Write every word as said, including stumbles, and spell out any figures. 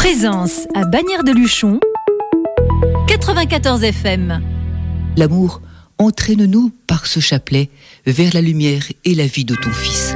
Présence à Bagnères de Luchon, quatre-vingt-quatorze F M. L'amour, entraîne-nous par ce chapelet vers la lumière et la vie de ton Fils.